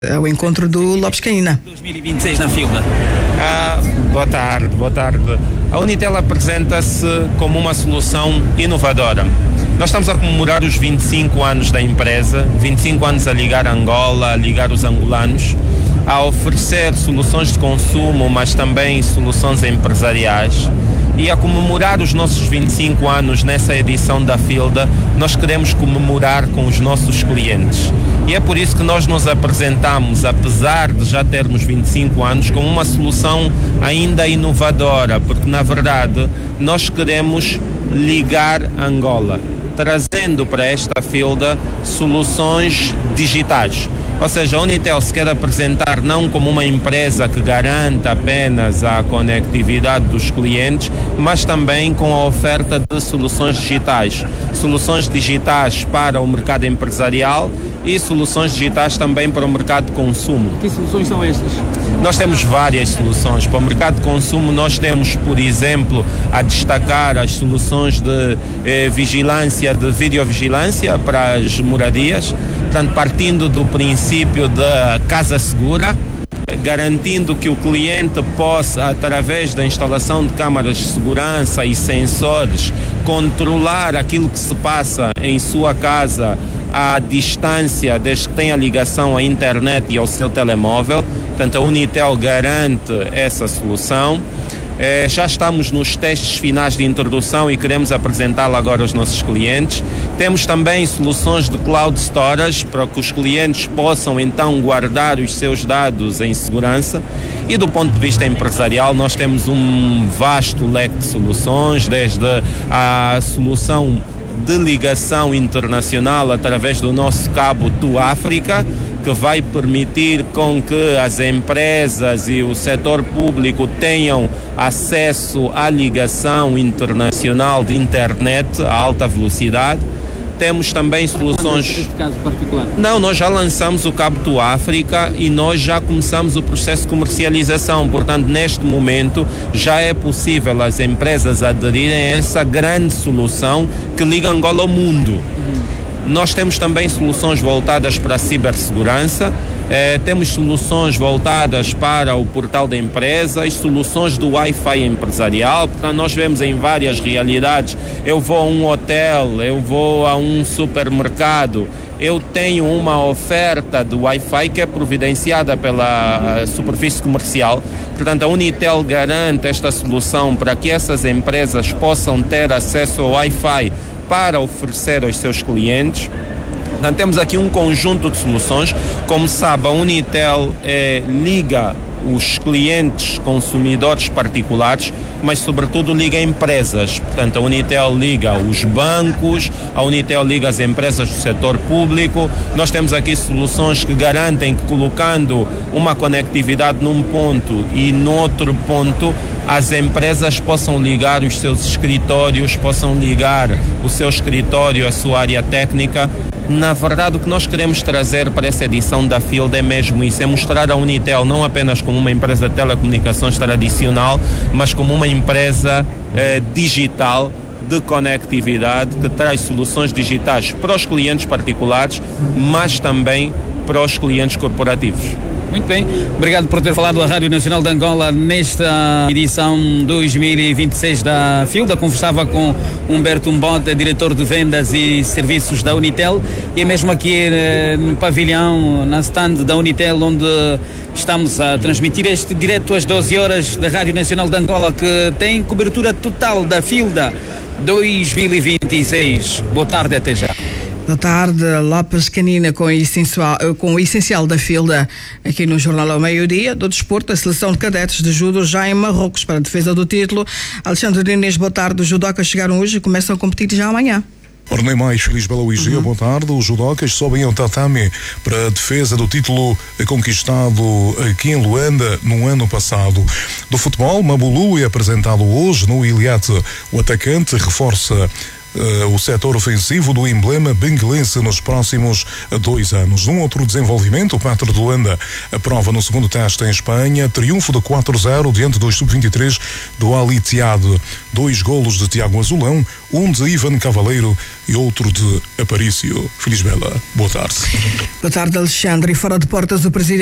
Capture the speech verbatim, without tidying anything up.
É o encontro do Lopes Canina. dois mil e vinte e seis na Filda. Ah, boa tarde, boa tarde. A Unitel apresenta-se como uma solução inovadora. Nós estamos a comemorar os vinte e cinco anos da empresa, vinte e cinco anos a ligar Angola, a ligar os angolanos, a oferecer soluções de consumo, mas também soluções empresariais. E a comemorar os nossos vinte e cinco anos nessa edição da Filda, nós queremos comemorar com os nossos clientes. E é por isso que nós nos apresentamos, apesar de já termos vinte e cinco anos, com uma solução ainda inovadora, porque na verdade nós queremos ligar Angola, trazendo para esta Filda soluções digitais. Ou seja, a Unitel se quer apresentar não como uma empresa que garanta apenas a conectividade dos clientes, mas também com a oferta de soluções digitais. Soluções digitais para o mercado empresarial e soluções digitais também para o mercado de consumo. Que soluções são estas? Nós temos várias soluções. Para o mercado de consumo nós temos, por exemplo, a destacar as soluções de eh, vigilância, de videovigilância para as moradias, portanto, partindo do princípio da casa segura, garantindo que o cliente possa, através da instalação de câmaras de segurança e sensores, controlar aquilo que se passa em sua casa à distância, desde que tenha ligação à internet e ao seu telemóvel. Portanto, a Unitel garante essa solução. Eh, já estamos nos testes finais de introdução e queremos apresentá-la agora aos nossos clientes. Temos também soluções de cloud storage para que os clientes possam então guardar os seus dados em segurança. E do ponto de vista empresarial, nós temos um vasto leque de soluções, desde a solução de ligação internacional através do nosso cabo do África, que vai permitir com que as empresas e o setor público tenham acesso à ligação internacional de internet a alta velocidade. Temos também soluções... Neste caso particular? Não, nós já lançamos o cabo do África e nós já começamos o processo de comercialização. Portanto, neste momento já é possível as empresas aderirem a essa grande solução que liga Angola ao mundo. Uhum. Nós temos também soluções voltadas para a cibersegurança, eh, temos soluções voltadas para o portal da empresa e soluções do Wi-Fi empresarial. Portanto, nós vemos em várias realidades. Eu vou a um hotel, eu vou a um supermercado, eu tenho uma oferta de Wi-Fi que é providenciada pela superfície comercial. Portanto, a Unitel garante esta solução para que essas empresas possam ter acesso ao Wi-Fi para oferecer aos seus clientes. Portanto, temos aqui um conjunto de soluções. Como sabe, a Unitel eh, liga os clientes consumidores particulares, mas sobretudo liga empresas. Portanto, a Unitel liga os bancos, a Unitel liga as empresas do setor público. Nós temos aqui soluções que garantem que, colocando uma conectividade num ponto e noutro ponto, as empresas possam ligar os seus escritórios, possam ligar o seu escritório, a sua área técnica. Na verdade, o que nós queremos trazer para essa edição da Filda é mesmo isso, é mostrar a Unitel não apenas como uma empresa de telecomunicações tradicional, mas como uma empresa eh, digital de conectividade, que traz soluções digitais para os clientes particulares, mas também para os clientes corporativos. Muito bem, obrigado por ter falado à Rádio Nacional de Angola nesta edição dois mil e vinte e seis da Filda. Conversava com Humberto Mbonta, diretor de vendas e serviços da Unitel, e é mesmo aqui eh, no pavilhão, na stand da Unitel, onde estamos a transmitir este direto às doze horas da Rádio Nacional de Angola, que tem cobertura total da Filda dois mil e vinte e seis. Boa tarde, até já. Boa tarde, Lopes Canina com o essencial, com o essencial da Filda aqui no Jornal ao Meio-Dia. Do desporto, a seleção de cadetes de judo já em Marrocos para a defesa do título. Alexandre Inês, boa tarde. Os judocas chegaram hoje e começam a competir já amanhã. Ora, nem mais, Feliz Bela U I G, uhum. Boa tarde. Os judocas sobem ao tatame para a defesa do título conquistado aqui em Luanda no ano passado. Do futebol, Mabulu é apresentado hoje no Iliate. O atacante reforça uh, o setor ofensivo do emblema benguelense nos próximos dois anos. Num outro desenvolvimento, o Pátria de Luanda aprova no segundo teste em Espanha, triunfo de quatro a zero diante dos sub vinte e três do Al Ittihad. Dois golos de Tiago Azulão, um de Ivan Cavaleiro e outro de Aparício. Feliz Bela, boa tarde. Boa tarde, Alexandre. E fora de portas, o presidente